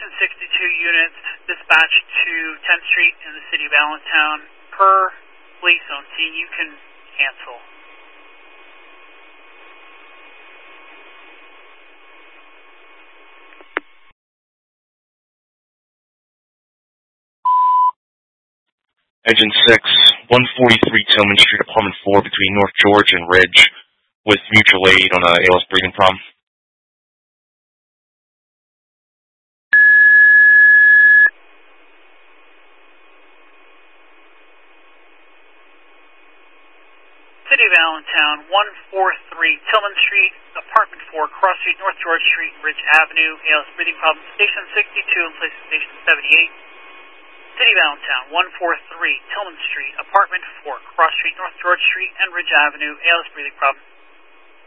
62 units dispatched to 10th Street in the city of Allentown per police zone scene. You can cancel. Engine 6, 143 Tillman Street, Apartment 4, between North George and Ridge, with mutual aid on a ALS breathing problem. City of Allentown, 143 Tillman Street, Apartment 4, Cross Street, North George Street, Ridge Avenue, ALS breathing problem, Station 62 in place of Station 78. City of Allentown, 143 Tillman Street, Apartment 4, Cross Street, North George Street, and Ridge Avenue, ALS breathing problem,